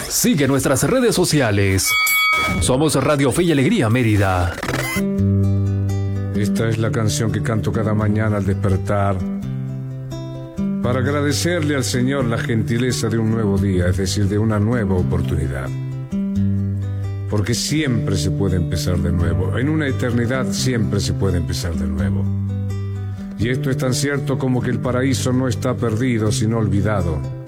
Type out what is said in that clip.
Sigue nuestras redes sociales. Somos Radio Fe y Alegría Mérida. Esta es la canción que canto cada mañana al despertar, para agradecerle al Señor la gentileza de un nuevo día, es decir, de una nueva oportunidad. Porque siempre se puede empezar de nuevo. En una eternidad siempre se puede empezar de nuevo. Y esto es tan cierto como que el paraíso no está perdido, sino olvidado.